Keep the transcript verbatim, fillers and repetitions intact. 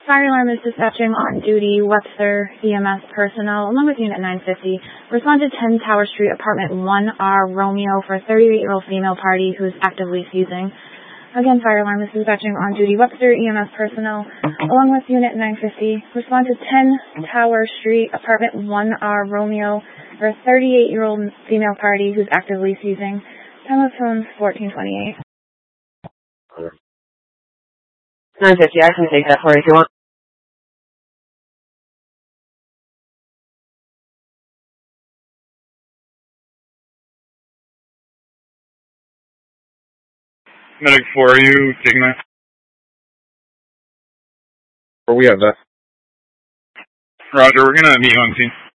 Fire alarm is dispatching on duty. Webster E M S personnel, along with Unit nine fifty, respond to ten Tower Street, Apartment one R, Romeo, for a thirty-eight-year-old female party who is actively seizing. Again, fire alarm is dispatching on duty. Webster E M S personnel, along with Unit nine fifty, respond to ten Tower Street, Apartment one R, Romeo, for a thirty-eight-year-old female party who is actively seizing. Time of phone fourteen twenty-eight. nine fifty, I can take that for you if you want. Medic four, are you taking that? Or we have that. Roger, we're going to meet you on scene.